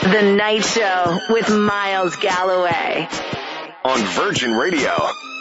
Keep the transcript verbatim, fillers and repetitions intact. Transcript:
The Night Show with Miles Galloway. On Virgin Radio.